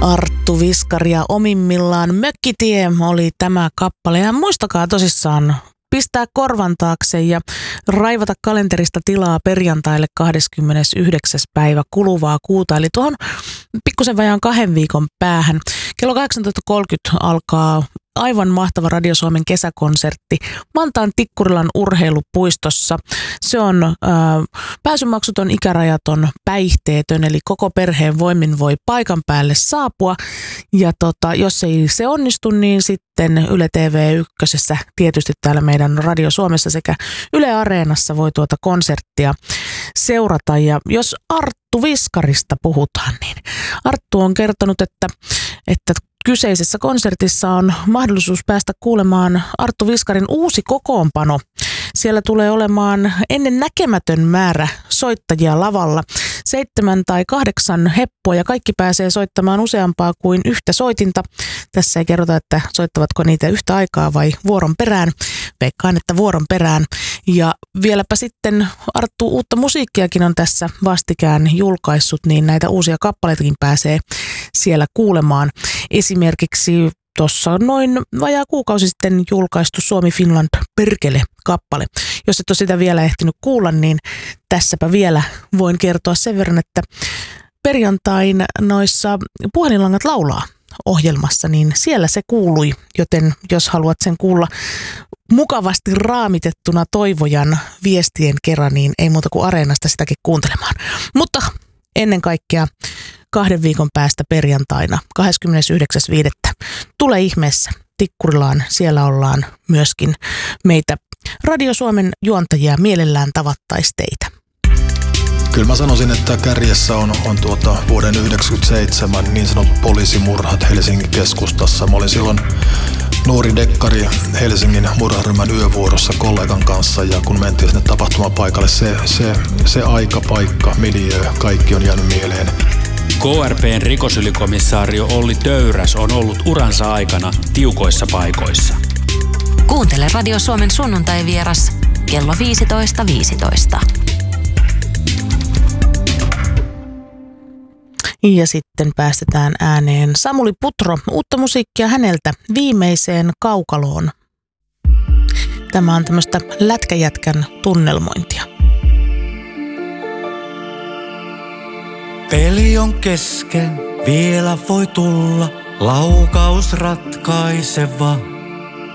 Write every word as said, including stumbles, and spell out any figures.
Arttu Viskari ja omimmillaan Mökkitie oli tämä kappale. Ja muistakaa tosissaan pistää korvan taakse ja raivata kalenterista tilaa perjantaille kahdeskymmenesyhdeksäs päivä kuluvaa kuuta. Eli tuohon pikkusen vajaan kahden viikon päähän. Kello kahdeksantoista kolmekymmentä alkaa aivan mahtava Radio Suomen kesäkonsertti Vantaan Tikkurilan urheilupuistossa. Se on äh, pääsymaksuton, ikärajaton, päihteetön, eli koko perheen voimin voi paikan päälle saapua. Ja tota, jos ei se onnistu, niin sitten Yle T V yksi, tietysti täällä meidän Radio Suomessa sekä Yle Areenassa voi tuota konserttia seurata. Ja jos Arttu Viskarista puhutaan, niin Arttu on kertonut, että, että kyseisessä konsertissa on mahdollisuus päästä kuulemaan Arttu Viskarin uusi kokoonpano. Siellä tulee olemaan ennen näkemätön määrä soittajia lavalla. Seitsemän tai kahdeksan heppoa ja kaikki pääsee soittamaan useampaa kuin yhtä soitinta. Tässä ei kerrota, että soittavatko niitä yhtä aikaa vai vuoron perään. Veikkaan, että vuoron perään. Ja vieläpä sitten Arttu uutta musiikkiakin on tässä vastikään julkaissut, niin näitä uusia kappaleitakin pääsee siellä kuulemaan. Esimerkiksi tuossa noin vajaa kuukausi sitten julkaistu Suomi Finland Perkele-kappale. Jos et ole sitä vielä ehtinyt kuulla, niin tässäpä vielä voin kertoa sen verran, että perjantain noissa Puhelinlangat laulaa ohjelmassa, niin siellä se kuului, joten jos haluat sen kuulla mukavasti raamitettuna Toivojan viestien kerran, niin ei muuta kuin Areenasta sitäkin kuuntelemaan. Mutta ennen kaikkea kahden viikon päästä perjantaina kahdeskymmenesyhdeksäs viidettä Tule ihmeessä Tikkurilaan. Siellä ollaan myöskin meitä Radio Suomen juontajia mielellään tavattaisi teitä. Kyllä mä sanoisin, että kärjessä on, on tuota vuoden yhdeksänkymmentäseitsemän niin sanotut poliisimurhat Helsingin keskustassa. Mä olin silloin nuori dekkari Helsingin murharyhmän yövuorossa kollegan kanssa, ja kun mentiin sinne tapahtumapaikalle, se, se, se aika, paikka, milieu, kaikki on jäänyt mieleen. K R P:n rikosylikomissaario Olli Töyräs on ollut uransa aikana tiukoissa paikoissa. Kuuntele Radio Suomen sunnuntai-vieras kello viisitoista viisitoista. Ja sitten päästetään ääneen Samuli Putro, uutta musiikkia häneltä Viimeiseen kaukaloon. Tämä on tämmöistä lätkäjätkän tunnelmointia. Peli on kesken, vielä voi tulla laukaus ratkaiseva.